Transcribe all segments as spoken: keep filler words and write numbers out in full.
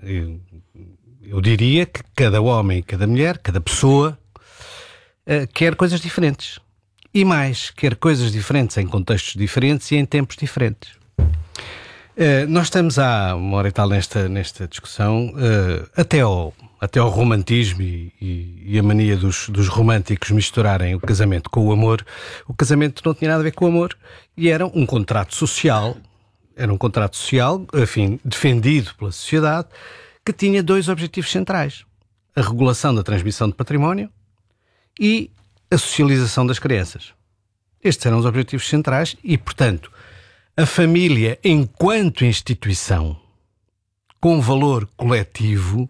eu, eu diria que cada homem, cada mulher, cada pessoa uh, quer coisas diferentes. E mais, quer coisas diferentes em contextos diferentes e em tempos diferentes. Uh, nós estamos há uma hora e tal nesta, nesta discussão, uh, até, ao, até ao romantismo e, e, e a mania dos, dos românticos misturarem o casamento com o amor. O casamento não tinha nada a ver com o amor e era um contrato social, era um contrato social, enfim, defendido pela sociedade, que tinha dois objetivos centrais: a regulação da transmissão de património e a socialização das crianças. Estes eram os objetivos centrais e, portanto, a família, enquanto instituição com valor coletivo,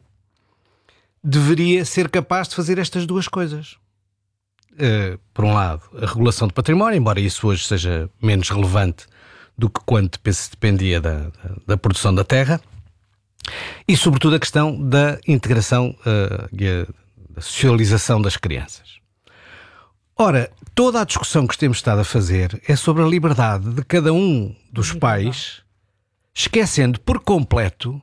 deveria ser capaz de fazer estas duas coisas. Uh, por um lado, a regulação do património, embora isso hoje seja menos relevante do que quando se dependia da, da, da produção da terra, e, sobretudo, a questão da integração uh, e a, da socialização das crianças. Ora, toda a discussão que temos estado a fazer é sobre a liberdade de cada um dos pais, esquecendo por completo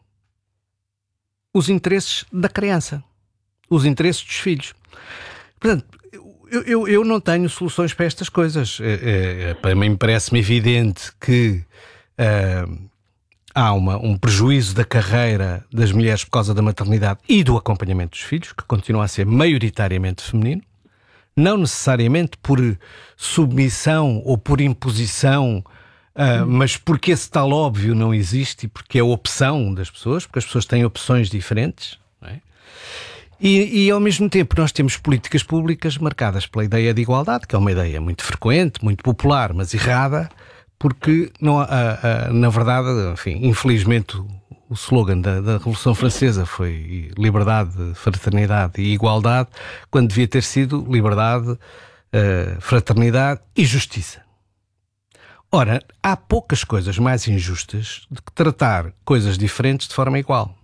os interesses da criança, os interesses dos filhos. Portanto, eu, eu, eu não tenho soluções para estas coisas. É, é, para mim parece-me evidente que é, há uma, um prejuízo da carreira das mulheres por causa da maternidade e do acompanhamento dos filhos, que continua a ser maioritariamente feminino. Não necessariamente por submissão ou por imposição, uh, mas porque esse tal óbvio não existe e porque é a opção das pessoas, porque as pessoas têm opções diferentes, não é? E, e ao mesmo tempo nós temos políticas públicas marcadas pela ideia de igualdade, que é uma ideia muito frequente, muito popular, mas errada, porque não, a, a, na verdade, enfim, infelizmente o slogan da, da Revolução Francesa foi liberdade, fraternidade e igualdade, quando devia ter sido liberdade, uh, fraternidade e justiça. Ora, há poucas coisas mais injustas do que tratar coisas diferentes de forma igual.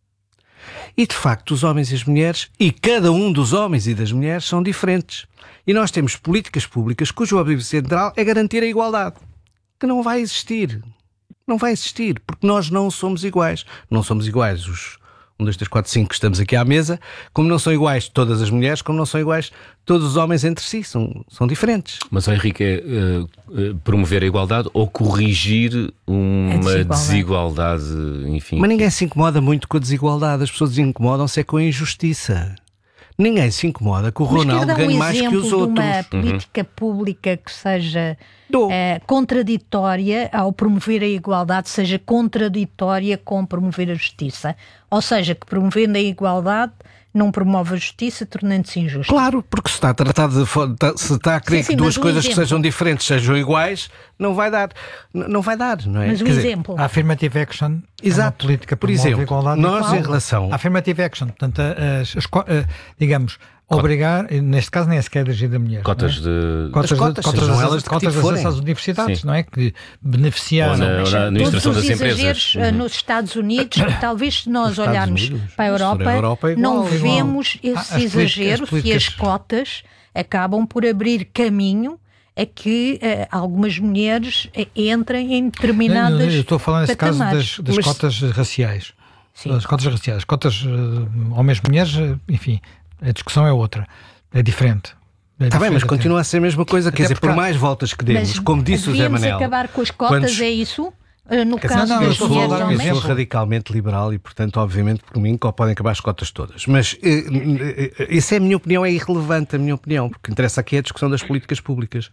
E, de facto, os homens e as mulheres, e cada um dos homens e das mulheres, são diferentes. E nós temos políticas públicas cujo objetivo central é garantir a igualdade, que não vai existir. Não vai existir, porque nós não somos iguais. Não somos iguais os um, dois, três, quatro, cinco que estamos aqui à mesa, como não são iguais todas as mulheres, como não são iguais todos os homens entre si. São, são diferentes. Mas, Henrique, é uh, uh, promover a igualdade ou corrigir uma desigualdade. desigualdade, enfim. Mas ninguém se incomoda muito com a desigualdade. As pessoas incomodam-se é com a injustiça. Ninguém se incomoda que o Ronaldo ganhe um mais que os outros. Mas uma política uhum. pública que seja uh, contraditória ao promover a igualdade, seja contraditória com promover a justiça. Ou seja, que promovendo a igualdade não promove a justiça, tornando-se injusto. Claro, porque se está a tratar de, se está a querer sim, sim, que duas coisas exemplo. que sejam diferentes sejam iguais, não vai dar. Não vai dar, não é? Mas o exemplo. Dizer, a affirmative action Exato. é uma política por exemplo, igualdade nós igual. em relação... A affirmative action, portanto, as, as, as, digamos, obrigar, neste caso nem é sequer dirigida a mulheres. Cotas é? de... Cotas as cotas, de, cotas sejam de, elas de cotas tipo de acesso às universidades, sim. não é? Que beneficiaram... Na, na administração todos os das exageros empresas. Nos Estados Unidos, talvez se nós Estados olharmos Unidos, para a Europa, a Europa é igual, não é igual. vemos esses Ah, as exageros políticas, e as cotas acabam por abrir caminho a que uh, algumas mulheres uh, entrem em determinadas Eu estou a falar nesse caso das, das Mas... cotas raciais. Sim. As cotas raciais. Cotas uh, homens-mulheres, uh, enfim, a discussão é outra. É diferente. É Está bem, mas até. continua a ser a mesma coisa. Até Quer dizer, porque... por mais voltas que demos, Mas como disse o Zé devíamos Manel... acabar com as cotas, quando... é isso? No Quer caso dizer, não, eu das sou, mulheres dar um homens? eu sou radicalmente liberal e, portanto, obviamente, por mim, podem acabar as cotas todas. Mas eh, eh, essa é a minha opinião, é irrelevante a minha opinião, porque interessa aqui a discussão das políticas públicas.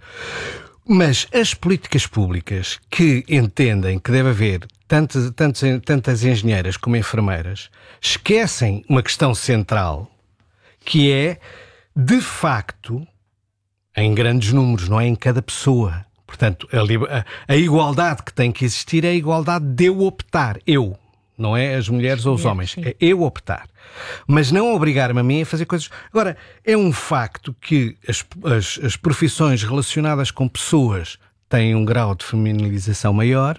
Mas as políticas públicas que entendem que deve haver tantas, tantas, tantas engenheiras como enfermeiras esquecem uma questão central, que é, de facto, em grandes números, não é em cada pessoa. Portanto, a, a, a igualdade que tem que existir é a igualdade de eu optar. Eu. Não é as mulheres ou os homens. Sim. É eu optar. Mas não obrigar-me a mim a fazer coisas... Agora, é um facto que as, as, as profissões relacionadas com pessoas têm um grau de feminilização maior.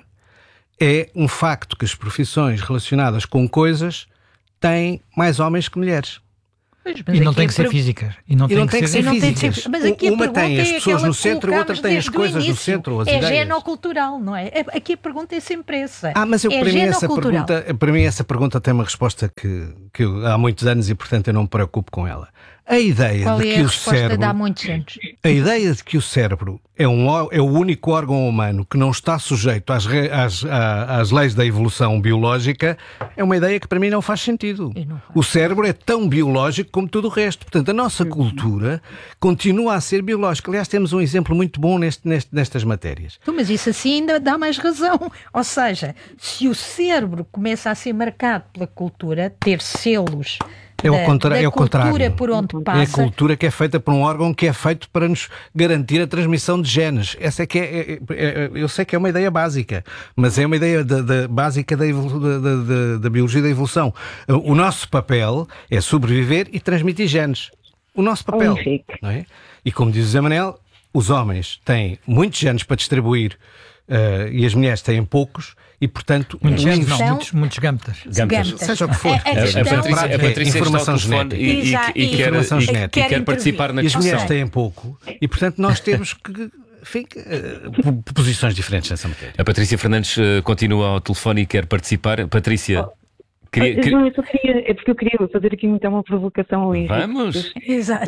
É um facto que as profissões relacionadas com coisas têm mais homens que mulheres. Pois, e não aqui tem a que ser per- físicas. E não E tem não que tem que ser ser não tem de ser- físicas. mas aqui a Uma tem pergunta as é pessoas aquela no que centro, a outra colocámos tem as desde o coisas no início. centro, as É ideias. genocultural, não é? É- Aqui a pergunta é sempre essa. Ah, mas eu, é para, mim essa genocultural. pergunta, para mim essa pergunta tem uma resposta que, que eu- há muitos anos e, portanto, eu não me preocupo com ela. A ideia Qual de é que a o resposta cérebro... de há muitos anos? A ideia de que o cérebro é, um, ó- é o único órgão humano que não está sujeito às, re- às, à- às leis da evolução biológica é uma ideia que para mim não faz sentido. E não faz. O cérebro é tão biológico como tudo o resto. Portanto, a nossa cultura continua a ser biológica. Aliás, temos um exemplo muito bom neste, neste, nestas matérias. Então, mas isso assim ainda dá mais razão. Ou seja, se o cérebro começa a ser marcado pela cultura, ter selos É o da, contra- da é o cultura contrário. por onde É a passa, cultura que é feita por um órgão que é feito para nos garantir a transmissão de genes. Essa é que é, é- é- é- eu sei que é uma ideia básica, mas é uma ideia da, da- básica da, evolu- da- da- da- da biologia da evolução. O nosso papel é sobreviver e transmitir genes. O nosso papel. Oh, Henrique. Não é? E como diz o Zé Manel, os homens têm muitos genes para distribuir eh, e as mulheres têm poucos e, portanto, Muitos um genes, não, Então- muitos, muitos gâmetas. Gâmetas. Gâmetas. Seja o que for. A- a A, a questão- Patrícia, a Patrícia Informação está ao telefone genética. e, e- Exato, e quer, informação e- genética. e quer participar na E as discussão. mulheres têm pouco e, portanto, nós temos que enfim, eh, p- posições diferentes nessa matéria. A Patrícia Fernandes eh, continua ao telefone e quer participar. Patrícia, queria, Ah, queria- Não, eu só queria, é porque eu queria fazer aqui então uma provocação ao Henrique. Vamos? Exato.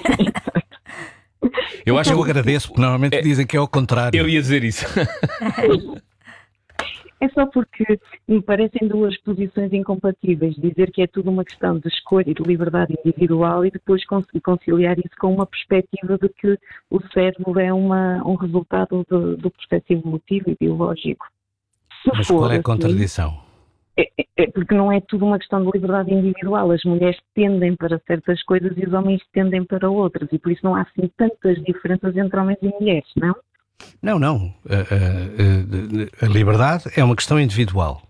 Eu acho Eu que agradeço, porque normalmente É- dizem que é ao contrário. eu ia dizer isso. É só porque me parecem duas posições incompatíveis. Dizer que é tudo uma questão de escolha e de liberdade individual e depois conseguir conciliar isso com uma perspectiva de que o cérebro é uma, um resultado do, do processo evolutivo e biológico. Se Mas for qual é a assim, contradição? É, é- é porque não é tudo uma questão de liberdade individual. As mulheres tendem para certas coisas e os homens tendem para outras. E por isso não há assim tantas diferenças entre homens e mulheres, não? Não, não. A, a- a- a liberdade é uma questão individual.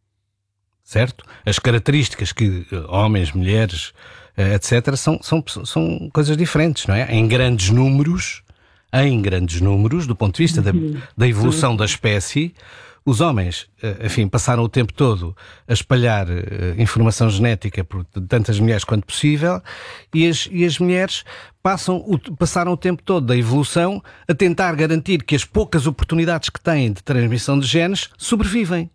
Certo? As características que eh, homens, mulheres, eh, etcétera, são, são, são coisas diferentes, não é? Em grandes números, em grandes números, do ponto de vista da, da evolução da espécie, os homens, eh, enfim, passaram o tempo todo a espalhar eh, informação genética por tantas mulheres quanto possível e as, e as mulheres passam o, passaram o tempo todo da evolução a tentar garantir que as poucas oportunidades que têm de transmissão de genes sobrevivem.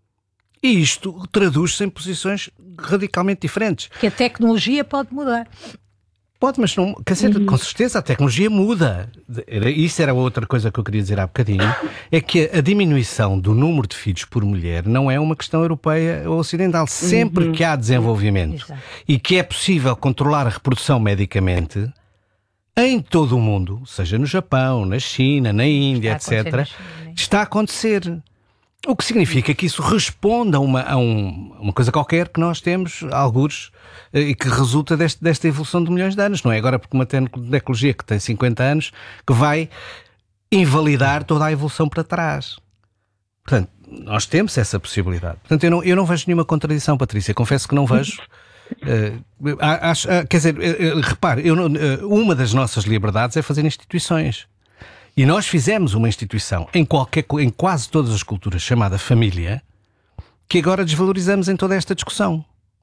E isto traduz-se em posições radicalmente diferentes. Que a tecnologia pode mudar. Pode, mas não, quer dizer, com certeza a tecnologia muda. Era- Isso era outra coisa que eu queria dizer há bocadinho, é que a diminuição do número de filhos por mulher não é uma questão europeia ou ocidental. Sempre que há desenvolvimento Exato. e que é possível controlar a reprodução medicamente, em todo o mundo, seja no Japão, na China, na Índia, Está a acontecer etcétera, na China, né? está a acontecer. O que significa que isso responde a uma, a um- a uma coisa qualquer que nós temos, algures, eh, e que resulta deste, desta evolução de milhões de anos. Não é agora porque uma tecnologia que tem cinquenta anos que vai invalidar toda a evolução para trás. Portanto, nós temos essa possibilidade. Portanto, eu não, eu não vejo nenhuma contradição, Patrícia. Confesso que não vejo. Eh, acho- ah, quer dizer, eh, eh, repare, eu não- eh, uma das nossas liberdades é fazer instituições. E nós fizemos uma instituição em, qualquer, co- em quase todas as culturas chamada família, que agora desvalorizamos em toda esta discussão.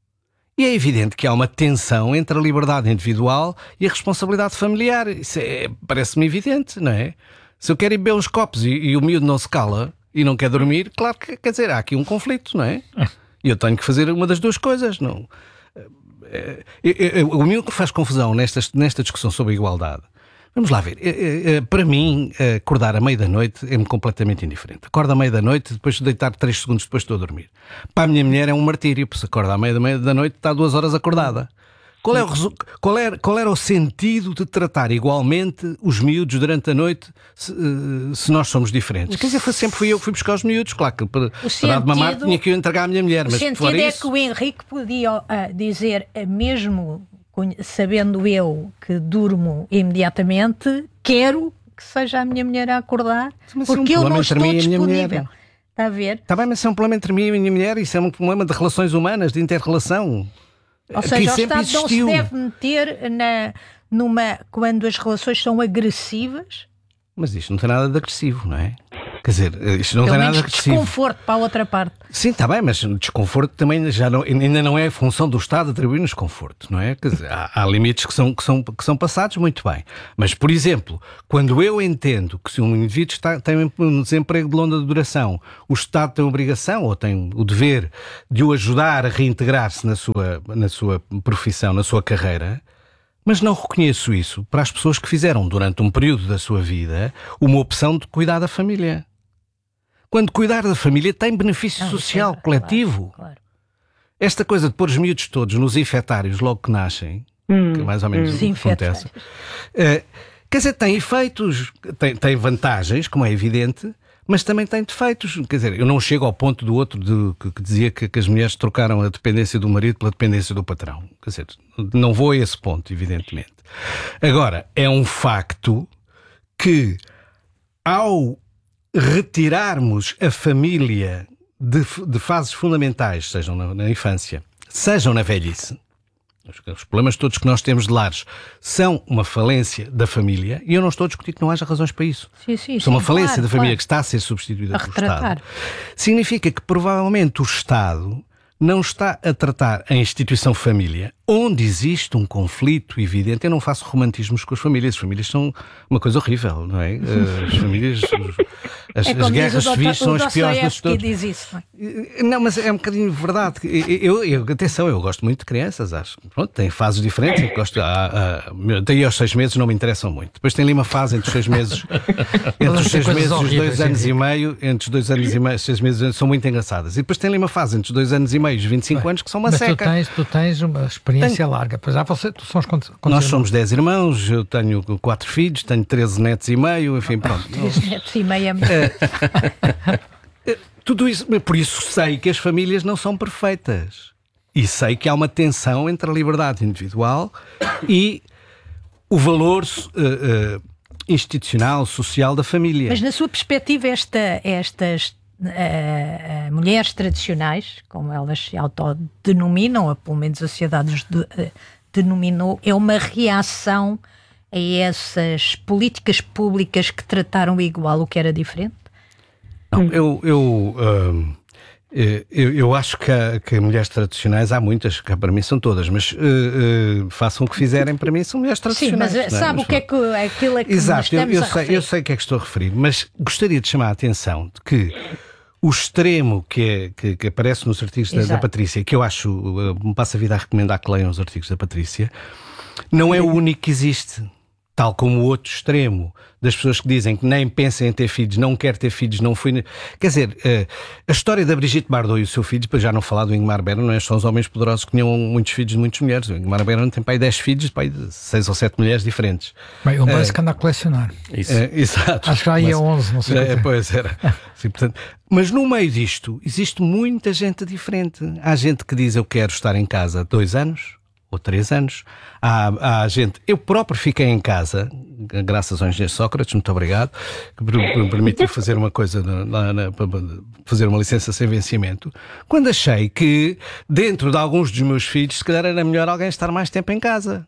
E é evidente que há uma tensão entre a liberdade individual e a responsabilidade familiar. Isso é- parece-me evidente, não é? Se eu quero ir beber uns copos e, e o miúdo não se cala e não quer dormir, claro que, quer dizer, há aqui um conflito, não é? E eu tenho que fazer uma das duas coisas, não? É, é, é, o miúdo que faz confusão nesta, nesta discussão sobre a igualdade. Vamos lá ver. É, é, é, para mim, é, acordar à meia da noite é-me completamente indiferente. Acordo à meia da noite, depois de deitar três segundos depois estou a dormir. Para a minha mulher é um martírio, porque se acorda à meia da, meia da noite está duas horas acordada. Qual, é o, resu- qual, era, qual era o sentido de tratar igualmente os miúdos durante a noite se, eh, se nós somos diferentes? Quer dizer, foi, sempre fui eu que fui buscar os miúdos. Claro que para, para dar de mamar sentido- tinha que eu entregar à minha mulher. O Mas sentido fora é isso, que o Henrique podia ah, dizer, ah, mesmo conhe- sabendo eu que durmo imediatamente, quero que seja a minha mulher a acordar, Mas é um porque eu problema não entre estou mim e a minha mulher. disponível. Está a ver? Está bem, mas isso é um problema entre mim e a minha mulher. Isso é um problema de relações humanas, de inter-relação. Ou que seja, o sempre Estado não se existiu. deve meter na, numa, quando as relações são agressivas. Mas isto não tem nada de agressivo, não é? Quer dizer, isto não Pelo tem menos nada agressivo. desconforto para a outra parte. Sim, está bem, mas o desconforto também já não, ainda não é função do Estado atribuir-nos conforto, não é? Quer dizer, há, há limites que são, que, são, que são passados muito bem. Mas, por exemplo, quando eu entendo que se um indivíduo está, tem um desemprego de longa duração, o Estado tem a obrigação ou tem o dever de o ajudar a reintegrar-se na sua, na sua profissão, na sua carreira, mas não reconheço isso para as pessoas que fizeram durante um período da sua vida uma opção de cuidar da família. Quando cuidar da família tem benefício não, social, é, coletivo. Claro, claro. Esta coisa de pôr os miúdos todos nos infectários logo que nascem, hum, que mais ou menos hum. o que acontece, uh, quer dizer, tem efeitos, tem, tem vantagens, como é evidente, mas também tem defeitos. Quer dizer, eu não chego ao ponto do outro de, que, que dizia que, que as mulheres trocaram a dependência do marido pela dependência do patrão. Quer dizer, não vou a esse ponto, evidentemente. Agora, é um facto que, ao retirarmos a família de, de fases fundamentais, sejam na, na infância, sejam na velhice, os, os problemas todos que nós temos de lares são uma falência da família, e eu não estou a discutir que não haja razões para isso. Sim, sim, são uma sim, falência claro, da família claro. que está a ser substituída a pelo retratar. Estado. Significa que provavelmente o Estado não está a tratar a instituição família, onde existe um conflito evidente. Eu não faço romantismos com as famílias. As famílias são uma coisa horrível, não é? As famílias, as, é as guerras civis são as piores dos todos. Diz isso, não, é? Não, mas é um bocadinho verdade. Eu, eu, atenção, eu gosto muito de crianças, acho. Pronto, tem fases diferentes. Eu gosto, ah, ah, daí aos seis meses não me interessam muito. Depois tem ali uma fase entre os seis meses, entre os seis meses e os dois anos e meio, entre os dois anos e meio, seis meses são muito engraçadas. E depois tem ali uma fase entre os dois anos e meio e os vinte e cinco Bem, anos que são uma mas seca. Mas tu tens, tu tens uma experiência tenho... larga. Pois já você, tu sons quantos, quantos Nós somos dez irmãos, eu tenho quatro filhos, tenho treze netos e meio, enfim, pronto. treze netos e meio é muito. Tudo isso, por isso sei que as famílias não são perfeitas. E sei que há uma tensão entre a liberdade individual e o valor uh, uh, institucional, social da família. Mas na sua perspectiva, esta, estas uh, uh, mulheres tradicionais, como elas se autodenominam, ou pelo menos a sociedade os de, uh, denominou, é uma reação a essas políticas públicas que trataram igual o que era diferente? Não, eu... eu uh... Eu, eu acho que, há, que mulheres tradicionais há muitas, que para mim são todas, mas uh, uh, façam o que fizerem, para mim são mulheres tradicionais. Sim, mas não é? sabe mas, o que é que aquilo é que exato, nós estamos eu, eu a sei, referir. eu sei o que é que estou a referir, mas gostaria de chamar a atenção de que o extremo que, é, que, que aparece nos artigos da, da Patrícia, que eu acho, uh, me passo a vida a recomendar que leiam os artigos da Patrícia, não é o único que existe. Tal como o outro extremo das pessoas que dizem que nem pensam em ter filhos, não quer ter filhos, não fui... Quer dizer, a história da Brigitte Bardot e o seu filho, depois já não falar do Ingmar Bergman, não é? São os homens poderosos que tinham muitos filhos de muitas mulheres. O Ingmar Bergman tem pai dez filhos, pai de seis ou sete mulheres diferentes. Bem, o Musk anda a colecionar. Isso. É, exato. Acho que já ia onze, não sei é, Pois era. Sim, portanto, mas no meio disto, existe muita gente diferente. Há gente que diz, eu quero estar em casa dois anos... ou três anos. Há, há gente... Eu próprio fiquei em casa, graças ao engenheiro Sócrates, muito obrigado, que me permitiu fazer uma coisa, na, na, fazer uma licença sem vencimento, quando achei que, dentro de alguns dos meus filhos, se calhar era melhor alguém estar mais tempo em casa.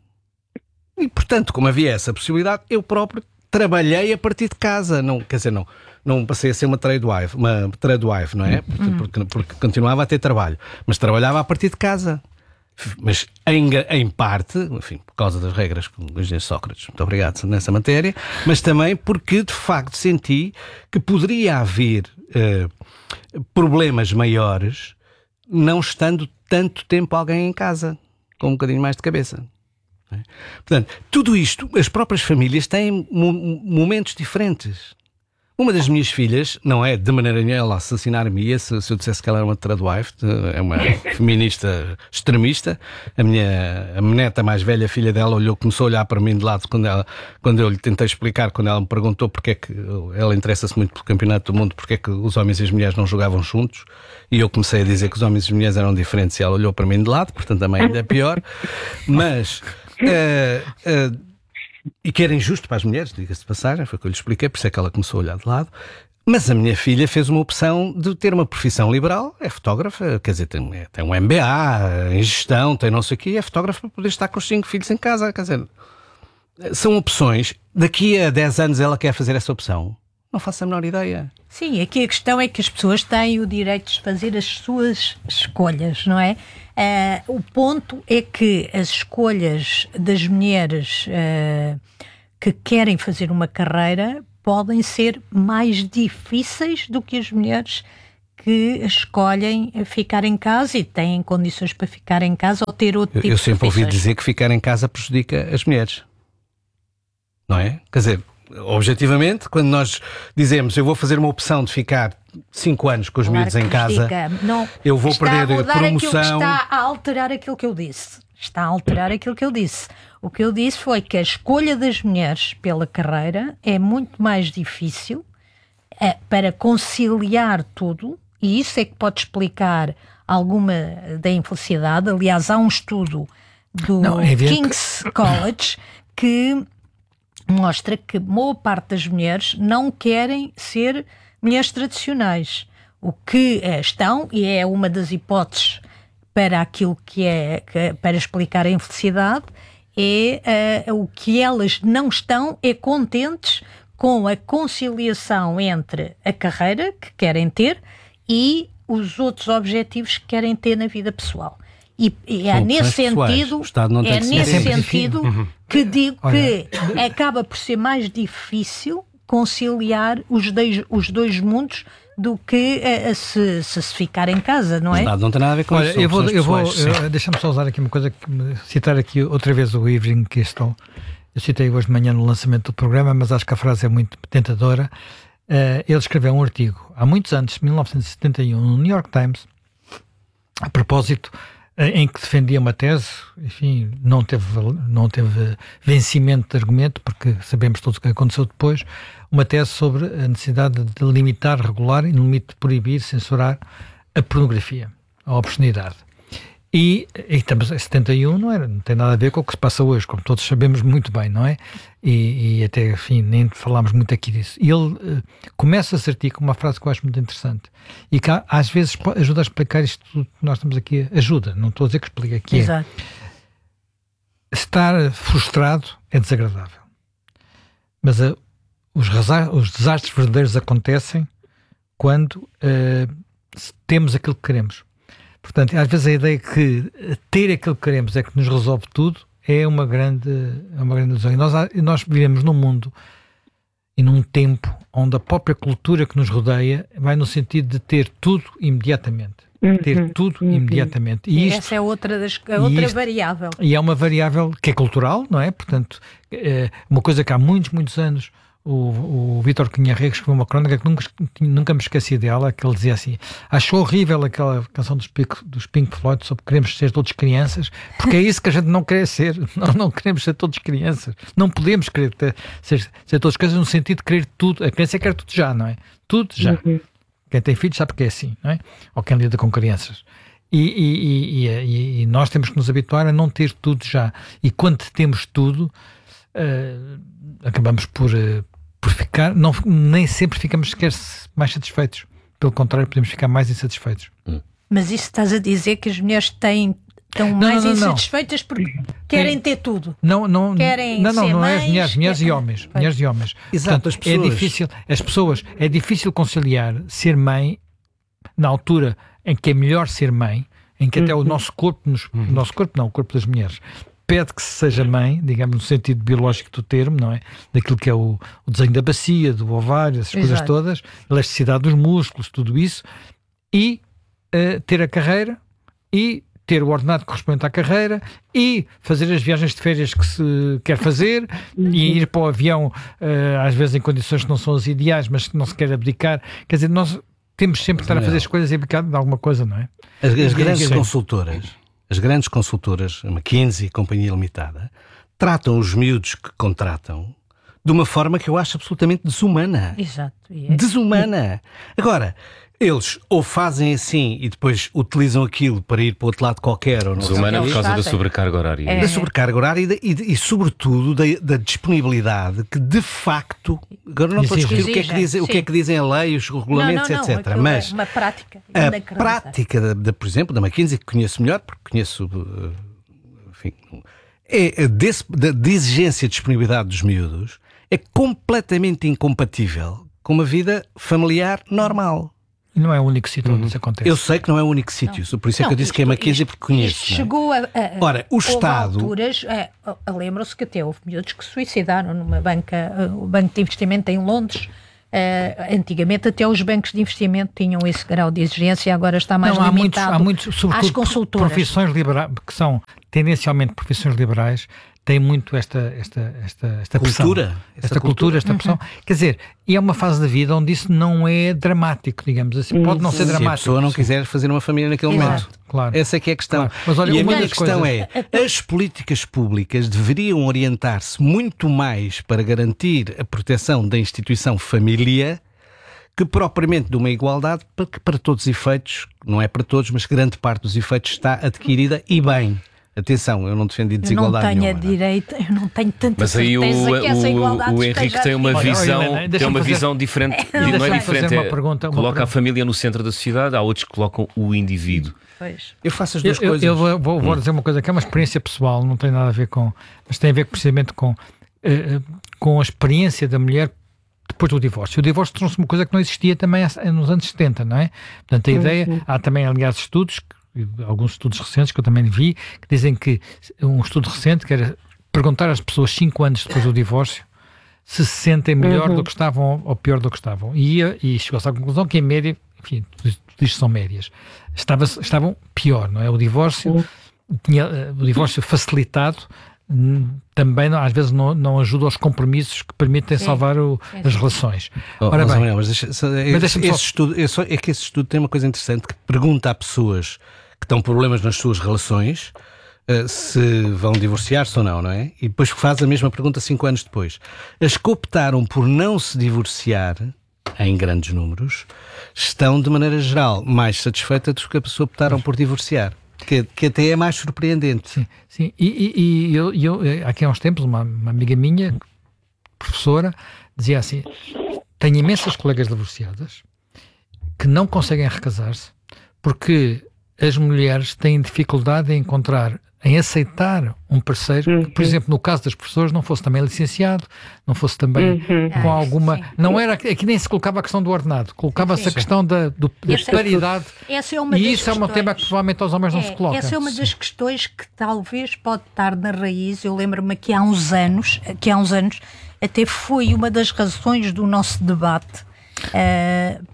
E, portanto, como havia essa possibilidade, eu próprio trabalhei a partir de casa. Não, quer dizer, não, não passei a ser uma trade wife, uma trade wife, não é? Porque, porque, porque continuava a ter trabalho, mas trabalhava a partir de casa. Mas em, em parte, enfim, por causa das regras do engenheiro Sócrates, muito obrigado nessa matéria, mas também porque de facto senti que poderia haver uh, problemas maiores não estando tanto tempo alguém em casa, com um bocadinho mais de cabeça. Não é? Portanto, tudo isto, as próprias famílias têm mo- momentos diferentes. Uma das minhas filhas, não é de maneira nenhuma ela assassinar-me, se, se eu dissesse que ela era uma trad wife, é uma feminista extremista. A minha a neta mais velha, a filha dela, olhou, começou a olhar para mim de lado quando, ela, quando eu lhe tentei explicar, quando ela me perguntou porque é que ela interessa-se muito pelo campeonato do mundo, porque é que os homens e as mulheres não jogavam juntos, e eu comecei a dizer que os homens e as mulheres eram diferentes, e ela olhou para mim de lado, portanto também ainda é pior. Mas... Uh, uh, E que era injusto para as mulheres, diga-se de passagem, foi o que eu lhe expliquei, por isso é que ela começou a olhar de lado. Mas a minha filha fez uma opção de ter uma profissão liberal, é fotógrafa, quer dizer, tem, tem um M B A em gestão, tem não sei o quê, é fotógrafa para poder estar com os cinco filhos em casa. Quer dizer, são opções. Daqui a dez anos ela quer fazer essa opção? Não faço a menor ideia. Sim, aqui a questão é que as pessoas têm o direito de fazer as suas escolhas, não é? Uh, o ponto é que as escolhas das mulheres uh, que querem fazer uma carreira podem ser mais difíceis do que as mulheres que escolhem ficar em casa e têm condições para ficar em casa ou ter outro tipo eu, eu de sempre profissões. ouvi dizer que ficar em casa prejudica as mulheres. Não é? Quer dizer, objetivamente, quando nós dizemos eu vou fazer uma opção de ficar cinco anos com os Claro miúdos em casa, não, eu vou está perder a mudar promoção. Aquilo que está a alterar aquilo que eu disse. Está a alterar aquilo que eu disse. O que eu disse foi que a escolha das mulheres pela carreira é muito mais difícil é, para conciliar tudo, e isso é que pode explicar alguma da infelicidade. Aliás, há um estudo do Não, é King's College que mostra que boa parte das mulheres não querem ser mulheres tradicionais. O que estão, e é uma das hipóteses para aquilo que é, que, para explicar a infelicidade, é uh, o que elas não estão é contentes com a conciliação entre a carreira que querem ter e os outros objetivos que querem ter na vida pessoal. E, e é nesse sentido, é nesse sentido uhum. que digo Olha. que acaba por ser mais difícil conciliar os dois, os dois mundos do que a, a se, se se ficar em casa, não é? Não, não tem nada a ver com Olha, isso. Eu vou, eu vou deixa-me só usar aqui uma coisa, que, citar aqui outra vez o Irving Kirschner. Eu citei hoje de manhã no lançamento do programa, mas acho que a frase é muito tentadora. Uh, ele escreveu um artigo há muitos anos, mil novecentos e setenta e um, no New York Times, a propósito, uh, em que defendia uma tese, enfim, não teve, não teve vencimento de argumento, porque sabemos todos o que aconteceu depois, uma tese sobre a necessidade de limitar, regular e, no limite, de proibir, censurar a pornografia, a obscenidade. E, e estamos em setenta e um, não, era, não tem nada a ver com o que se passa hoje, como todos sabemos muito bem, não é? E, e até, enfim, nem falámos muito aqui disso. E ele uh, começa esse artigo com uma frase que eu acho muito interessante e que às vezes ajuda a explicar isto tudo que nós estamos aqui, ajuda, não estou a dizer que explica, que Exato. é estar frustrado é desagradável, mas uh, os, os desastres verdadeiros acontecem quando uh, temos aquilo que queremos. Portanto, às vezes a ideia que ter aquilo que queremos é que nos resolve tudo é uma grande, é uma grande ilusão. E nós, nós vivemos num mundo e num tempo onde a própria cultura que nos rodeia vai no sentido de ter tudo imediatamente. Uhum, ter tudo uhum. imediatamente. E isto, essa é outra, das, a outra isto, variável. E é uma variável que é cultural, não é? Portanto, é uma coisa que há muitos, muitos anos o, o Vítor Cunha Rego escreveu uma crónica que nunca, nunca me esqueci dela, que ele dizia assim: achou horrível aquela canção dos Pink, dos Pink Floyd sobre queremos ser todos crianças, porque é isso que a gente não quer ser. Nós não queremos ser todos crianças, não podemos querer ter, ser, ser todos crianças no sentido de querer tudo. A criança quer tudo já, não é? Tudo já. Uhum. Quem tem filhos sabe que é assim, não é? Ou quem lida com crianças. E, e, e, e, e nós temos que nos habituar a não ter tudo já. E quando temos tudo, uh, acabamos por, uh, por ficar, não, nem sempre ficamos sequer mais satisfeitos. Pelo contrário, podemos ficar mais insatisfeitos. Hum. Mas isso estás a dizer que as mulheres têm, estão não, mais não, não, insatisfeitas não. porque querem ter tudo. Não, não, querem não, não, ser não mães, é mulheres, mulheres quer... e homens. Mulheres e homens. Exato, Portanto, as pessoas. É difícil, as pessoas, é difícil conciliar ser mãe na altura em que é melhor ser mãe, em que até uhum. o nosso corpo, nos, uhum. o nosso corpo não, o corpo das mulheres, pede que se seja mãe, digamos no sentido biológico do termo, não é? Daquilo que é o, o desenho da bacia, do ovário, essas Exato. Coisas todas, elasticidade dos músculos, tudo isso, e uh, ter a carreira, e ter o ordenado correspondente à carreira, e fazer as viagens de férias que se quer fazer, uhum. e ir para o avião, uh, às vezes em condições que não são as ideais, mas que não se quer abdicar. Quer dizer, nós temos sempre que estar a fazer escolhas e abdicar de alguma coisa, não é? As, as grandes consultoras, as grandes consultoras, a McKinsey e Companhia Limitada, tratam os miúdos que contratam de uma forma que eu acho absolutamente desumana. Exato. É. Desumana. Agora, eles ou fazem assim e depois utilizam aquilo para ir para o outro lado qualquer. Ou não desumana por causa da sobrecarga horária. É. Da sobrecarga horária e, de, e, e sobretudo, da, da disponibilidade que, de facto, agora não estou a discutir o que, é que dizem, o que é que dizem a lei, os regulamentos, não, não, não, etcétera. Mas é uma prática. A prática, da, da, por exemplo, da McKinsey, que conheço melhor, porque conheço, enfim, é desse, da, de exigência de disponibilidade dos miúdos, é completamente incompatível com uma vida familiar normal. E não é o único sítio onde isso acontece. Eu sei que não é o único sítio, por isso é Não, que eu disse isto, que é McKinsey, porque conheço. Isto chegou a, a, Ora, o Estado... alturas, é, lembram-se que até houve miúdos que se suicidaram numa banca, o Banco de Investimento em Londres. Uh, antigamente até os bancos de investimento tinham esse grau de exigência, agora está mais não, há limitado muitos, há muitos, sobretudo, às consultoras. Profissões liberais, que são tendencialmente profissões liberais, têm muito esta, esta, esta, esta cultura, pressão. esta Esta cultura, esta pressão. Uhum. Quer dizer, e é uma fase da vida onde isso não é dramático, digamos assim. Pode não Sim, ser dramático. Se a pessoa não quiser fazer uma família naquele Exato. momento. Claro. Essa é que é a questão. Claro. Mas olha, e a uma minha das questão coisas... é, as políticas públicas deveriam orientar-se muito mais para garantir a proteção da instituição família que propriamente de uma igualdade que para todos os efeitos, não é para todos, mas grande parte dos efeitos está adquirida e bem. Atenção, eu não defendi desigualdade nenhuma. Eu não tenho nenhuma, a direita, eu não tenho tanta Mas aí certeza o, que essa igualdade o, o Henrique tem uma Olha, visão, olha, Helena, tem uma fazer... visão diferente. É, não é fazer diferente, uma é, pergunta, uma coloca pergunta. a família no centro da sociedade, há outros que colocam o indivíduo. Pois. Eu faço as duas eu, coisas. Eu vou, vou, vou dizer uma coisa que é uma experiência pessoal, não tem nada a ver com... Mas tem a ver precisamente com, uh, com a experiência da mulher depois do divórcio. O divórcio trouxe uma coisa que não existia também nos anos setenta, não é? Portanto, a Sim, ideia... sim. Há também, aliás, estudos... alguns estudos recentes que eu também vi, que dizem que um estudo recente que era perguntar às pessoas cinco anos depois do divórcio se se sentem melhor Uhum. do que estavam ou pior do que estavam. E, ia, e chegou-se à conclusão que em média, enfim, tudo isto são médias, estava, estavam pior, não é? O divórcio, Uhum. tinha, o divórcio facilitado também às vezes não, não ajuda aos compromissos que permitem Sim. salvar o, as relações. Oh, Ora bem, Manuel, mas deixa, mas deixa-me esse só- estudo, é, só, é que esse estudo tem uma coisa interessante que pergunta a pessoas que estão problemas nas suas relações uh, se vão divorciar-se ou não, não é? E depois faz a mesma pergunta cinco anos depois. As que optaram por não se divorciar, em grandes números, estão de maneira geral mais satisfeitas do que as pessoas que optaram por divorciar. Que, que até é mais surpreendente. Sim, sim. E, e, e eu, eu, aqui há uns tempos, uma, uma amiga minha, professora, dizia assim: tenho imensas colegas divorciadas que não conseguem recasar-se porque as mulheres têm dificuldade em encontrar, em aceitar um parceiro que, por exemplo, no caso das professoras, não fosse também licenciado, não fosse também Uhum. com Ah, alguma... sim. Não era, aqui nem se colocava a questão do ordenado, colocava-se Sim. a questão da, do, da Essa- paridade. Essa é uma E das isso é um questões. tema que provavelmente aos homens não É, se coloca. Essa é uma das questões que talvez pode estar na raiz. Eu lembro-me que há uns anos, que há uns anos, até foi uma das razões do nosso debate. Uh,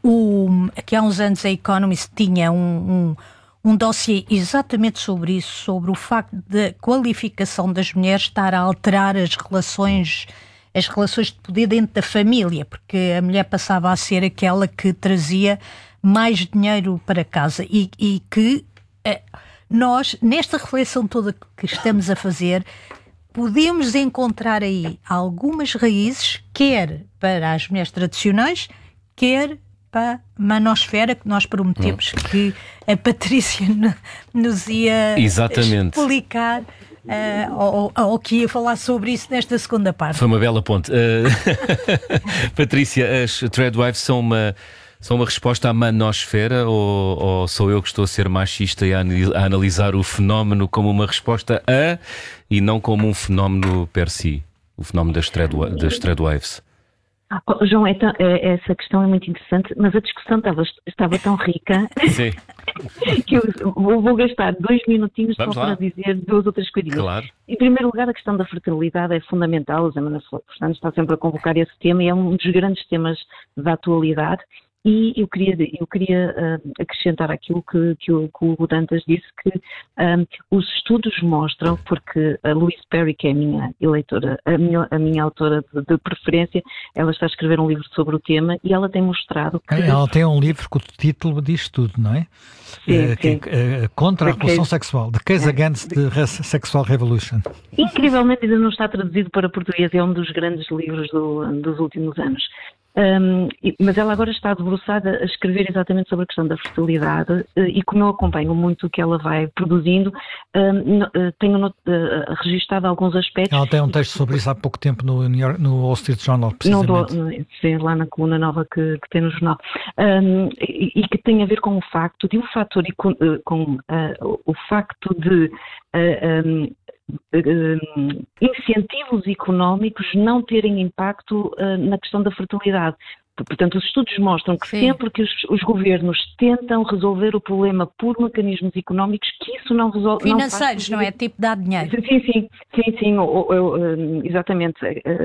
o, que há uns anos a Economist tinha um, um, um dossiê exatamente sobre isso, sobre o facto da qualificação das mulheres estar a alterar as relações, as relações de poder dentro da família, porque a mulher passava a ser aquela que trazia mais dinheiro para casa e, e que eh, nós, nesta reflexão toda que estamos a fazer, podemos encontrar aí algumas raízes, quer para as mulheres tradicionais, quer para a manosfera, que nós prometemos hum. que a Patrícia nos ia Exatamente. explicar, uh, ou, ou, ou que ia falar sobre isso nesta segunda parte. Foi uma bela ponte. Uh, Patrícia, as Threadwives são uma... São uma resposta à manosfera ou, ou sou eu que estou a ser machista e a, a analisar o fenómeno como uma resposta a e não como um fenómeno per si? O fenómeno das, thread, das Threadwives. Ah, João, é tão, é, essa questão é muito interessante, mas a discussão estava, estava tão rica Sim. que eu vou, vou gastar dois minutinhos Vamos só lá. para dizer duas ou três coisinhas. Claro. Em primeiro lugar, a questão da fertilidade é fundamental. A Zé Fernandes está sempre a convocar esse tema e é um dos grandes temas da atualidade. E eu queria, eu queria uh, acrescentar aquilo que, que, o, que o Hugo Dantas disse, que um, os estudos mostram, porque a Louise Perry, que é a minha eleitora, a minha, a minha autora de, de preferência, ela está a escrever um livro sobre o tema e ela tem mostrado que... Ela tem um livro que o título diz tudo, não é? Sim, é que, sim. é, contra a The revolução case- sexual. The Case Against the Sexual Revolution. Incrivelmente ainda não está traduzido para português, é um dos grandes livros do, dos últimos anos. Um, e- mas ela agora está debruçada a escrever exatamente sobre a questão da fertilidade uh, e como eu acompanho muito o que ela vai produzindo, um, no- uh, tenho not- uh, registado alguns aspectos. Ela tem um texto sobre isso há pouco tempo no, New York, no Wall Street Journal, Não precisamente. dou, sim, lá na coluna nova que, que tem no jornal, um, e, e que tem a ver com o facto de um fator e com, uh, com uh, o facto de uh, um, uh, incentivos económicos não terem impacto uh, na questão da fertilidade. Portanto, os estudos mostram que Sim. sempre que os, os governos tentam resolver o problema por mecanismos económicos, que isso não resolve... Financeiros, não, não é? Tipo, dar dinheiro. Sim, sim, sim, sim ou, ou, exatamente.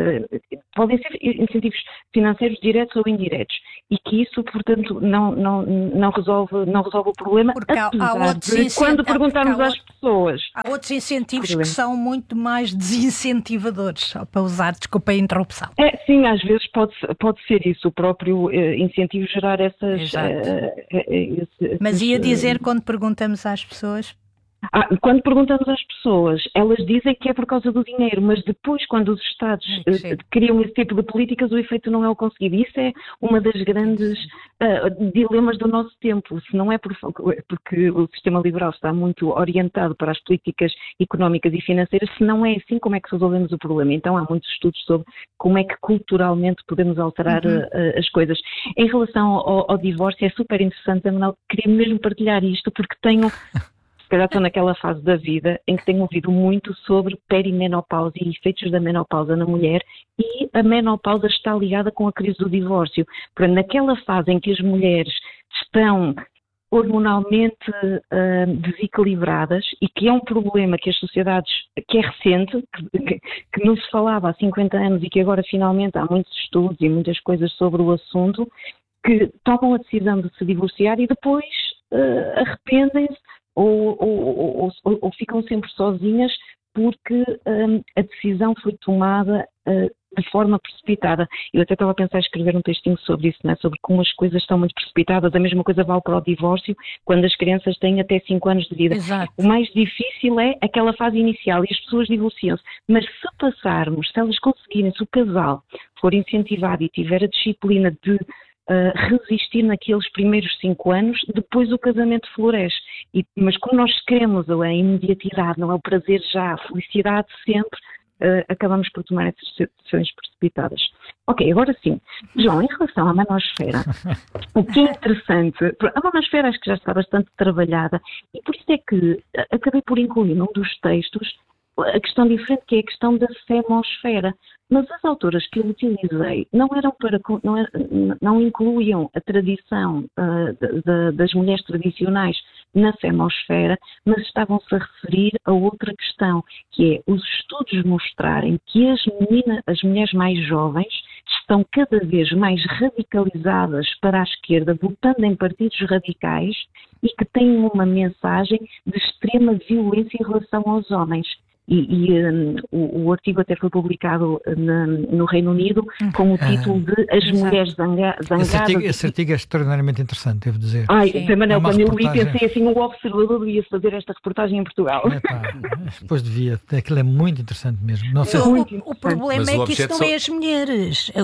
Podem ser incentivos financeiros diretos ou indiretos. E que isso, portanto, não, não, não, resolve, não resolve o problema. Porque há, há outros de, quando perguntarmos às outro, pessoas... Há outros incentivos problema. que são muito mais desincentivadores, para usar, desculpa a interrupção. É, sim, às vezes pode, pode ser isso. Próprio uh, incentivo gerar essas... Uh, uh, esse, Mas ia dizer, uh, quando perguntamos às pessoas... Ah, quando perguntamos às pessoas, elas dizem que é por causa do dinheiro, mas depois, quando os Estados uh, criam esse tipo de políticas, o efeito não é o conseguido. Isso é uma das grandes uh, dilemas do nosso tempo. Se não é por, porque o sistema liberal está muito orientado para as políticas económicas e financeiras, se não é assim, como é que resolvemos o problema? Então há muitos estudos sobre como é que culturalmente podemos alterar uhum. uh, as coisas. Em relação ao, ao divórcio, é super interessante, Manuel, queria mesmo partilhar isto, porque tenho... Se calhar estou naquela fase da vida em que tenho ouvido muito sobre perimenopausa e efeitos da menopausa na mulher, e a menopausa está ligada com a crise do divórcio. Portanto, naquela fase em que as mulheres estão hormonalmente uh, desequilibradas, e que é um problema que as sociedades, que é recente, que, que não se falava há cinquenta anos e que agora finalmente há muitos estudos e muitas coisas sobre o assunto, que tomam a decisão de se divorciar e depois uh, arrependem-se Ou, ou, ou, ou ficam sempre sozinhas porque um, a decisão foi tomada uh, de forma precipitada. Eu até estava a pensar em escrever um textinho sobre isso, né? Sobre como as coisas estão muito precipitadas. A mesma coisa vale para o divórcio, quando as crianças têm até cinco anos de vida. Exato. O mais difícil é aquela fase inicial e as pessoas divorciam-se. Mas se passarmos, se elas conseguirem, se o casal for incentivado e tiver a disciplina de Uh, resistir naqueles primeiros cinco anos, depois o casamento floresce. E, mas como nós queremos a imediatidade, não é o prazer já, a felicidade sempre, uh, acabamos por tomar essas decisões precipitadas. Ok, agora sim. João, em relação à manosfera, o que é interessante, a manosfera acho que já está bastante trabalhada, e por isso é que acabei por incluir num dos textos a questão diferente, que é a questão da semosfera. Mas as autoras que eu utilizei não eram para, não, era, não incluíam a tradição uh, de, de, das mulheres tradicionais na semosfera, mas estavam-se a referir a outra questão, que é os estudos mostrarem que as, meninas, as mulheres mais jovens estão cada vez mais radicalizadas para a esquerda, votando em partidos radicais e que têm uma mensagem de extrema violência em relação aos homens. E, e um, o, o artigo até foi publicado na, no Reino Unido com o título de As Exato. Mulheres zanga, Zangadas. Esse artigo, esse artigo é extraordinariamente interessante, devo dizer. Ai, Manuel, é quando eu li, reportagem... pensei assim, o Observador devia fazer esta reportagem em Portugal. É, pá, depois devia, aquilo é muito interessante mesmo. Não sei o, se... o, o problema Mas é o que isso não só... é as mulheres.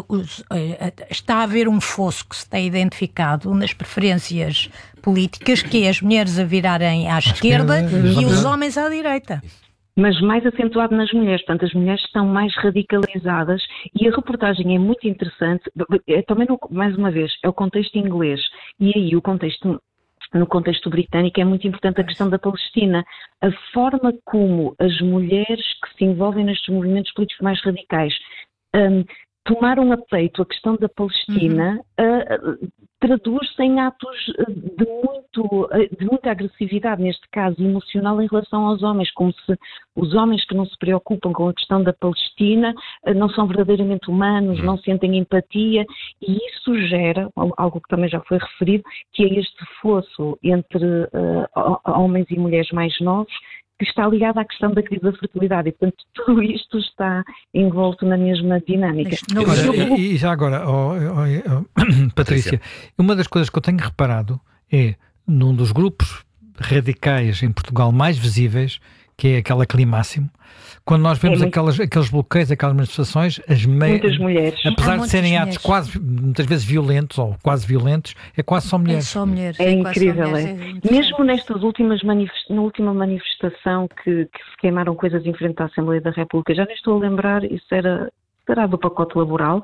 Está a haver um fosso que se tem identificado nas preferências políticas, que é as mulheres a virarem à, à esquerda, esquerda e os homens à direita. Mas mais acentuado nas mulheres. Portanto, as mulheres estão mais radicalizadas e a reportagem é muito interessante. É, também, no, mais uma vez, é o contexto inglês. E aí o contexto, no contexto britânico, é muito importante a questão da Palestina. A forma como as mulheres que se envolvem nestes movimentos políticos mais radicais um, tomaram a peito a questão da Palestina, uhum. uh, traduz-se em atos de, muito, de muita agressividade, neste caso emocional, em relação aos homens, como se os homens que não se preocupam com a questão da Palestina uh, não são verdadeiramente humanos, não sentem empatia, e isso gera, algo que também já foi referido, que é este fosso entre uh, homens e mulheres mais novos, que está ligada à questão da crise da fertilidade, e portanto tudo isto está envolto na mesma dinâmica. Agora, e, e já agora, oh, oh, oh, Patrícia, uma das coisas que eu tenho reparado é, num dos grupos radicais em Portugal mais visíveis, que é aquela Climáximo, quando nós vemos é muito... aquelas, aqueles bloqueios, aquelas manifestações, as me... muitas mulheres. Apesar de serem atos mulheres. quase, muitas vezes violentos, ou quase violentos, é quase só mulheres. É só mulheres. É, é incrível, mulheres, é. é Mesmo nestas últimas manifest... na última manifestação que, que se queimaram coisas em frente à Assembleia da República, já nem estou a lembrar, isso era, era do pacote laboral,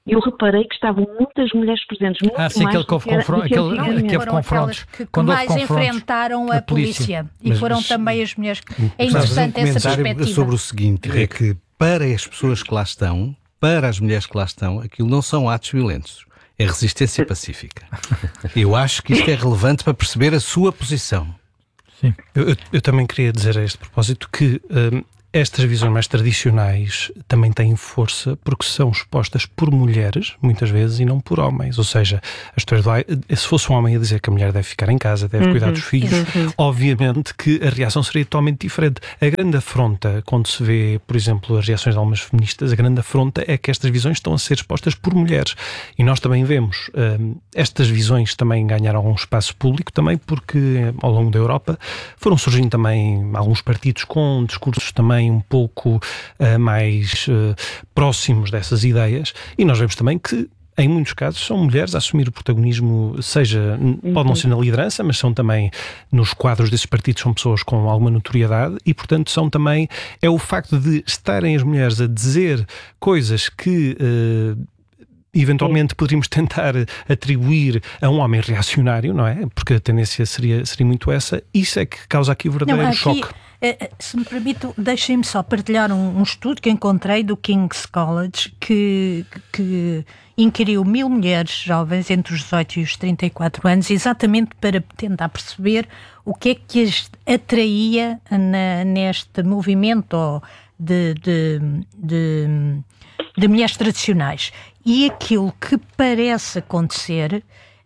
eu reparei que estavam muitas mulheres presentes, muito ah, sim, mais aquele que houve confron- aquele, aquele houve confrontos. Que, que quando mais houve confrontos, enfrentaram a, a polícia. polícia. E mas, foram mas, também as mulheres. Que... Um, é interessante um essa perspectiva. Sobre o seguinte, é que para as pessoas que lá estão, para as mulheres que lá estão, aquilo não são atos violentos. É resistência pacífica. Eu acho que isto é relevante para perceber a sua posição. Sim. Eu, eu, eu também queria dizer a este propósito que um, estas visões mais tradicionais também têm força porque são expostas por mulheres, muitas vezes, e não por homens. Ou seja, a história do, se fosse um homem a dizer que a mulher deve ficar em casa, deve uhum. cuidar dos filhos, uhum. obviamente que a reação seria totalmente diferente. A grande afronta, quando se vê, por exemplo, as reações de algumas feministas, a grande afronta é que estas visões estão a ser expostas por mulheres. E nós também vemos, um, estas visões também ganharam algum espaço público, também porque, ao longo da Europa, foram surgindo também alguns partidos com discursos também um pouco uh, mais uh, próximos dessas ideias, e nós vemos também que em muitos casos são mulheres a assumir o protagonismo, seja, uhum. pode não ser na liderança, mas são também nos quadros desses partidos, são pessoas com alguma notoriedade e, portanto, são também, é o facto de estarem as mulheres a dizer coisas que uh, eventualmente poderíamos tentar atribuir a um homem reacionário, não é? Porque a tendência seria, seria muito essa. Isso é que causa aqui o verdadeiro não, aqui, choque. Se me permite, deixem-me só partilhar um, um estudo que encontrei do King's College que, que inquiriu mil mulheres jovens entre os dezoito e os trinta e quatro anos, exatamente para tentar perceber o que é que as atraía na, neste movimento de, de, de, de mulheres tradicionais. E aquilo que parece acontecer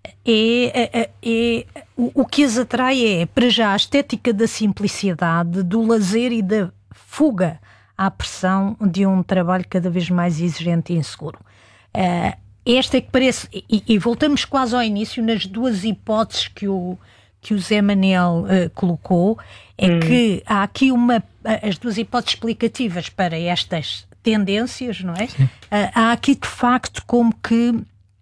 é, é, é o, o que as atrai é, para já, a estética da simplicidade, do lazer e da fuga à pressão de um trabalho cada vez mais exigente e inseguro. Uh, esta é que parece, e, e voltamos quase ao início, nas duas hipóteses que o, que o Zé Manel uh, colocou, é hum. que há aqui uma, as duas hipóteses explicativas para estas tendências, não é? Uh, há aqui de facto como que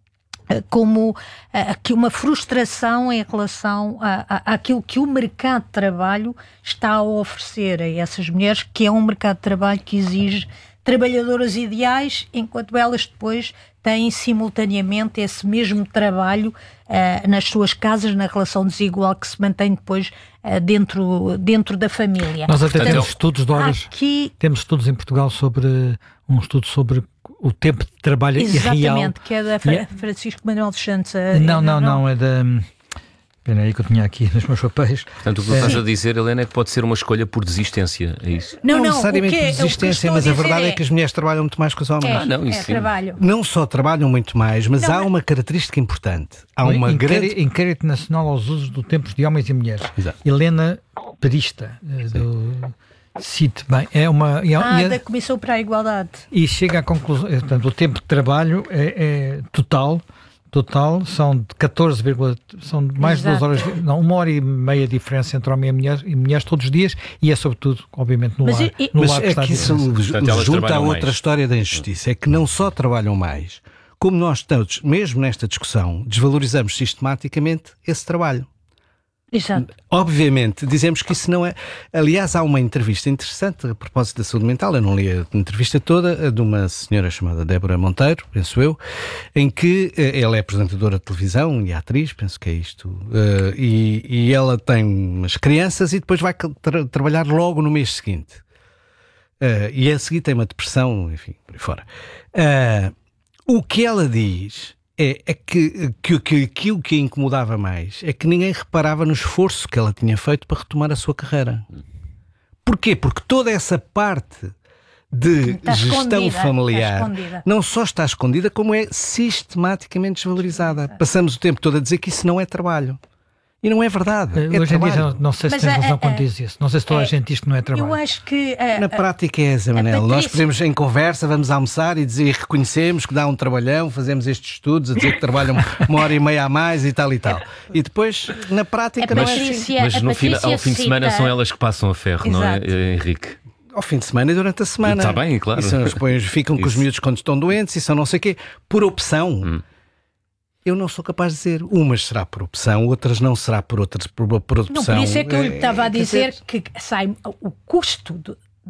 como aqui uma frustração em relação a, a, àquilo que o mercado de trabalho está a oferecer a essas mulheres, que é um mercado de trabalho que exige trabalhadoras ideais, enquanto elas depois têm simultaneamente esse mesmo trabalho uh, nas suas casas, na relação desigual que se mantém depois uh, dentro, dentro da família. Nós até Portanto, temos estudos de horas, aqui... temos estudos em Portugal sobre, um estudo sobre o tempo de trabalho Exatamente, real. Exatamente, que é da Fra- yeah. Francisco Manuel dos Santos. Não, não, não, é da... Espera aí que eu tinha aqui nos meus papéis. Portanto, o que estás a dizer, Helena, é que pode ser uma escolha por desistência, é isso? Não, não, não necessariamente o que é, por desistência, mas a, a verdade é... é que as mulheres trabalham muito mais que os homens. É, ah, não, isso é sim. trabalho. Não só trabalham muito mais, mas não, há mas... uma característica importante. Há um uma inquérito, grande... inquérito nacional aos usos do tempo de homens e mulheres. Exato. Helena Perista, do... Cite bem, é uma... É, ah, é, da Comissão para a Igualdade. E chega à conclusão, portanto, o tempo de trabalho é, é total, total, são de catorze, são mais Exato. de duas horas, não, uma hora e meia de diferença entre homem e mulher, e mulheres todos os dias, e é sobretudo, obviamente, no mas lar. E, no mas lar é que isso Portanto, junta a outra mais. história da injustiça, é que não só trabalham mais, como nós todos, mesmo nesta discussão, desvalorizamos sistematicamente esse trabalho. Exato. Obviamente, dizemos que isso não é... Aliás, há uma entrevista interessante a propósito da saúde mental, eu não li a entrevista toda, de uma senhora chamada Débora Monteiro, penso eu, em que ela é apresentadora de televisão e atriz, penso que é isto, uh, e, e ela tem umas crianças e depois vai tra- trabalhar logo no mês seguinte. Uh, e a seguir tem uma depressão, enfim, por aí fora. Uh, o que ela diz... É, é que, que, que aquilo que a incomodava mais é que ninguém reparava no esforço que ela tinha feito para retomar a sua carreira. Porquê? Porque toda essa parte de está gestão familiar está não só está escondida, como é sistematicamente desvalorizada. Passamos o tempo todo a dizer que isso não é trabalho. E não é verdade. É Hoje em dia, trabalho. não sei se Mas tens a- razão a- quando diz isso. Não sei se toda a gente diz que não é trabalho. Eu acho que... a- Na a- prática é, Zé Manel. Nós Patrícia- podemos, em conversa, vamos almoçar e dizer, reconhecemos que dá um trabalhão, fazemos estes estudos, a dizer que trabalham uma hora e meia a mais e tal e tal. E depois, na prática, A não é Patrícia- assim. Se a- Mas a no fina, Patrícia ao fim de semana cita- são elas que passam a ferro, não é, Exato. Henrique? Ao fim de semana e durante a semana. Está bem, claro. E são, depois ficam com os Isso. miúdos quando estão doentes e são não sei o quê. Por opção. Hum. Eu não sou capaz de dizer. Umas será por opção, outras não será por outras por, por opção. Não, por isso é que eu lhe estava a quer dizer que sai o custo do,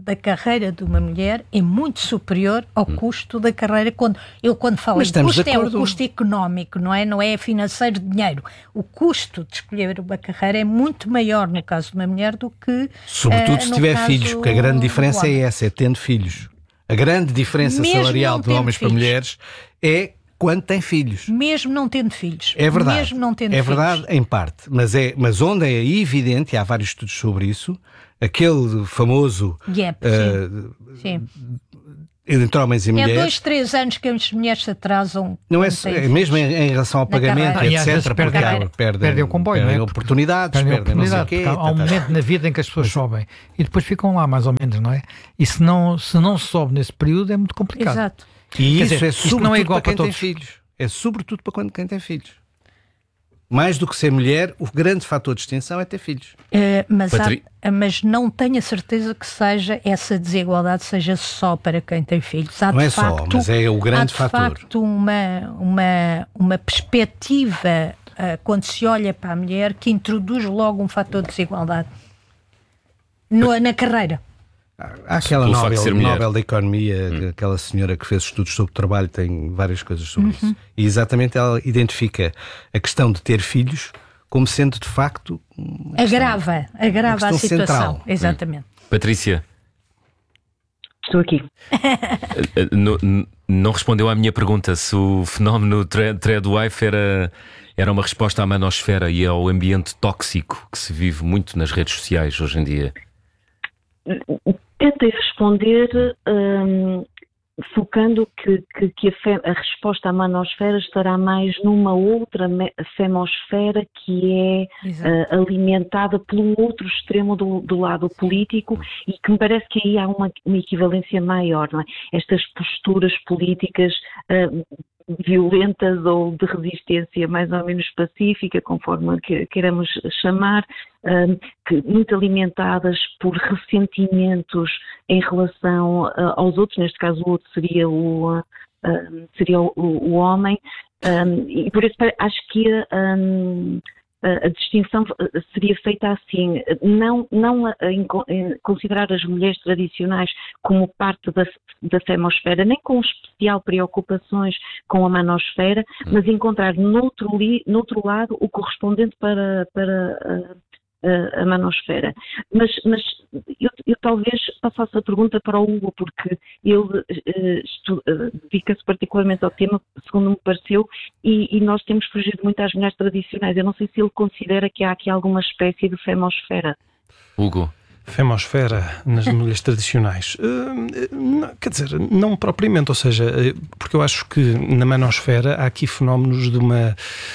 da carreira de uma mulher é muito superior ao hum. custo da carreira. Quando, eu quando falo em custo, é o custo económico, não é? Não é financeiro de dinheiro. O custo de escolher uma carreira é muito maior no caso de uma mulher do que sobretudo uh, se tiver filhos, porque a grande diferença é essa, é tendo filhos. A grande diferença Mesmo salarial de homens filhos. para mulheres é quando têm filhos. Mesmo não tendo filhos. É verdade. Mesmo não tendo é filhos. verdade em parte, mas, é, mas onde é evidente, e há vários estudos sobre isso, aquele famoso Yep, uh, sim. Sim. entre homens e mulheres. É dois, três anos que as mulheres se atrasam. Não é, é mesmo em, em relação ao pagamento, etcétera. Perdem, perdem, perdem, perdem o comboio, perdem não é? oportunidades, perdem, perdem oportunidade, não sei o quê. Há um momento na vida em que as pessoas sobem e depois ficam lá mais ou menos, não é? E se não se não sobe nesse período é muito complicado. Exato. E Quer isso dizer, é isto sobretudo não é igual para quem para tem todos. filhos. É sobretudo para quando quem tem filhos. Mais do que ser mulher, o grande fator de distinção é ter filhos. Uh, mas, Patri... há, mas não tenho a certeza que seja essa desigualdade seja só para quem tem filhos. Há não é facto, só, mas é o grande há de fator. facto uma, uma, uma perspectiva uh, quando se olha para a mulher que introduz logo um fator de desigualdade no, na carreira. Há aquela Nobel, Nobel da Economia, hum. aquela senhora que fez estudos sobre trabalho, tem várias coisas sobre uhum. isso. E exatamente ela identifica a questão de ter filhos como sendo de facto agrava, agrava a situação. Central. Exatamente. Hum. Patrícia. Estou aqui. não, não respondeu à minha pergunta se o fenómeno Threadwife era, era uma resposta à manosfera e ao ambiente tóxico que se vive muito nas redes sociais hoje em dia. Tentei responder um, focando que, que, que a, fe, a resposta à manosfera estará mais numa outra me, femosfera que é uh, alimentada pelo outro extremo do, do lado político e que me parece que aí há uma, uma equivalência maior, não é? Estas posturas políticas uh, violentas ou de resistência mais ou menos pacífica, conforme que, queiramos chamar, um, que, muito alimentadas por ressentimentos em relação uh, aos outros, neste caso o outro seria o, uh, seria o, o homem, um, e por isso acho que um, a distinção seria feita assim, não, não a, a, a considerar as mulheres tradicionais como parte da, da femosfera, nem com especial preocupações com a manosfera, mas encontrar noutro, li, noutro lado o correspondente para, para a, a, a manosfera. Mas, mas eu, eu talvez passasse a pergunta para o Hugo, porque ele uh, uh, dedica-se particularmente ao tema, segundo me pareceu, e, e nós temos fugido muito às mulheres tradicionais. Eu não sei se ele considera que há aqui alguma espécie de femosfera. Hugo. Femosfera nas mulheres tradicionais? Uh, não, quer dizer, não propriamente, ou seja, porque eu acho que na manosfera há aqui fenómenos de uma...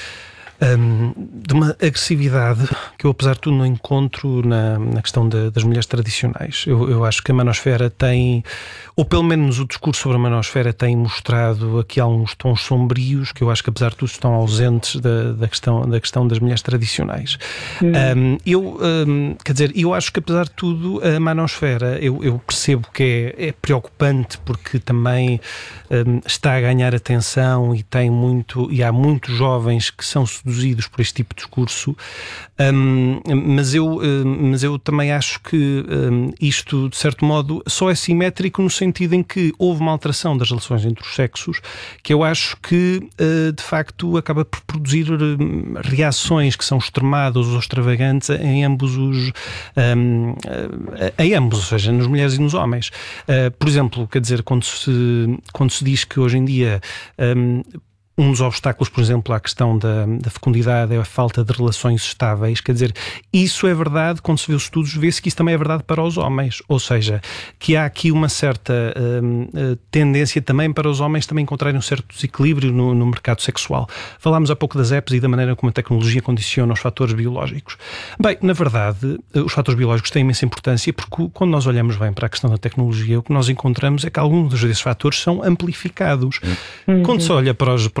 Um, de uma agressividade que eu, apesar de tudo, não encontro na, na questão de, das mulheres tradicionais. Eu, eu acho que a manosfera tem, ou pelo menos o discurso sobre a manosfera tem mostrado aqui alguns tons sombrios que eu acho que, apesar de tudo, estão ausentes da, da, questão, da questão das mulheres tradicionais. Um, eu, um, quer dizer, eu acho que, apesar de tudo, a manosfera, eu, eu percebo que é, é preocupante porque também um, está a ganhar atenção e tem muito, e há muitos jovens que são seduzidos por este tipo de discurso, um, mas, eu, um, mas eu também acho que um, isto, de certo modo, só é simétrico no sentido em que houve uma alteração das relações entre os sexos que eu acho que, uh, de facto, acaba por produzir um, reações que são extremadas ou extravagantes em ambos os... Um, em ambos, ou seja, nas mulheres e nos homens. Uh, por exemplo, quer dizer, quando se, quando se diz que hoje em dia... Um, Um dos obstáculos, por exemplo, à questão da, da fecundidade é a falta de relações estáveis. Quer dizer, isso é verdade, quando se vê os estudos, vê-se que isso também é verdade para os homens. Ou seja, que há aqui uma certa hum, tendência também para os homens também encontrarem um certo desequilíbrio no, no mercado sexual. Falámos há pouco das apps e da maneira como a tecnologia condiciona os fatores biológicos. Bem, na verdade, os fatores biológicos têm imensa importância porque quando nós olhamos bem para a questão da tecnologia, o que nós encontramos é que alguns desses fatores são amplificados. Uhum. Quando se olha para os, para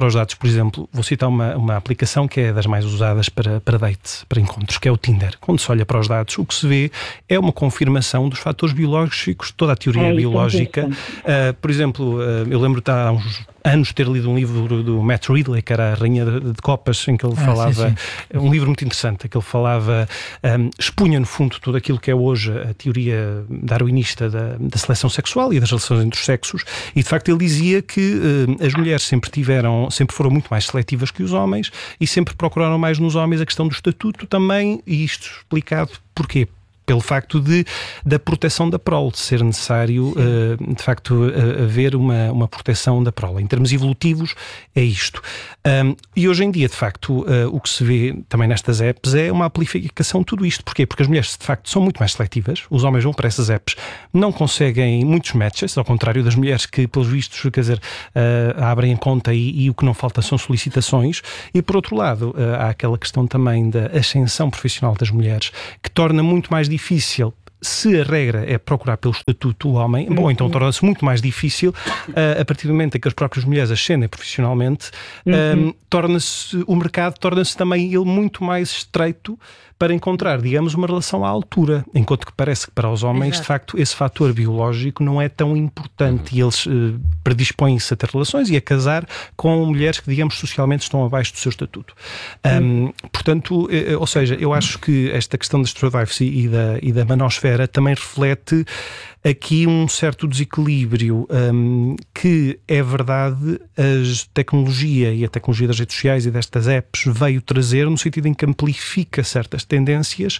para os dados, por exemplo, vou citar uma, uma aplicação que é das mais usadas para, para dates, para encontros, que é o Tinder. Quando se olha para os dados, o que se vê é uma confirmação dos fatores biológicos, toda a teoria é, biológica. Uh, por exemplo, uh, eu lembro de há uns anos ter lido um livro do Matt Ridley, que era a Rainha de, de Copas, em que ele ah, falava, sim, sim. um livro muito interessante, que ele falava, um, expunha no fundo tudo aquilo que é hoje a teoria darwinista da, da seleção sexual e das relações entre os sexos, e de facto ele dizia que uh, as mulheres sempre tiveram, sempre foram muito mais seletivas que os homens e sempre procuraram mais nos homens a questão do estatuto também, e isto explicado porquê? Pelo facto de, da proteção da prole, de ser necessário, uh, de facto, uh, haver uma, uma proteção da prole. Em termos evolutivos, é isto. Um, e hoje em dia, de facto, uh, o que se vê também nestas apps é uma amplificação de tudo isto. Porquê? Porque as mulheres, de facto, são muito mais seletivas. Os homens vão para essas apps, não conseguem muitos matches, ao contrário das mulheres que, pelos vistos, quer dizer, uh, abrem a conta e, e o que não falta são solicitações. E, por outro lado, uh, há aquela questão também da ascensão profissional das mulheres, que torna muito mais difícil, se a regra é procurar pelo estatuto o homem, bom, então torna-se muito mais difícil uh, a partir do momento em que as próprias mulheres ascendem profissionalmente, uhum. um, torna-se, o mercado torna-se também ele muito mais estreito para encontrar, digamos, uma relação à altura, enquanto que parece que para os homens, Exato. de facto, esse fator biológico não é tão importante, e eles uh, predispõem-se a ter relações e a casar com mulheres que, digamos, socialmente estão abaixo do seu estatuto. Um, portanto, uh, ou seja, eu acho que esta questão das trade wives e da, e da manosfera também reflete aqui um certo desequilíbrio um, que, é verdade, a tecnologia e a tecnologia das redes sociais e destas apps veio trazer, no sentido em que amplifica certas tendências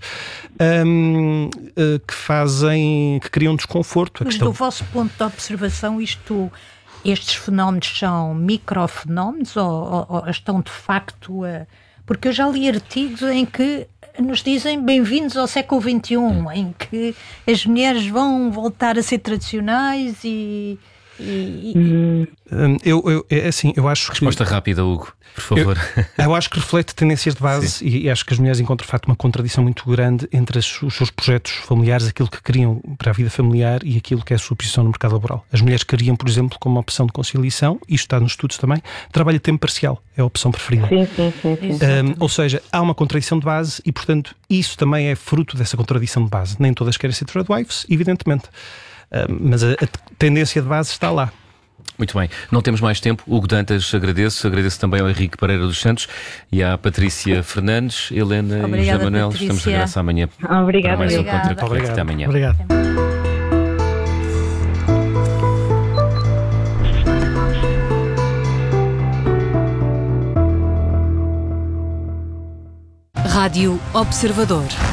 um, que fazem, que criam desconforto. A Mas questão... do vosso ponto de observação, isto, estes fenómenos são microfenómenos ou, ou, ou estão de facto a... Porque eu já li artigos em que nos dizem bem-vindos ao século vinte e um, em que as mulheres vão voltar a ser tradicionais e... e, e... Eu, eu, é assim, eu acho Resposta que... rápida, Hugo, por favor. Eu, eu acho que reflete tendências de base e, e acho que as mulheres encontram, de facto, uma contradição muito grande entre as, os seus projetos familiares, aquilo que queriam para a vida familiar e aquilo que é a sua posição no mercado laboral. As mulheres queriam, por exemplo, como uma opção de conciliação, isto está nos estudos também, trabalho a tempo parcial, é a opção preferida. Sim, sim, sim. sim. Um, ou seja, há uma contradição de base e, portanto, isso também é fruto dessa contradição de base. Nem todas querem ser trade wives, evidentemente, um, mas a, a tendência de base está lá. Muito bem, não temos mais tempo. Hugo Dantas, agradeço. Agradeço também ao Henrique Pereira dos Santos e à Patrícia Fernandes. Helena Obrigada, e José Manuel, Patrícia. estamos de regresso amanhã. Obrigada. Para mais um Obrigada. Contra Até amanhã. Obrigado. Rádio Observador.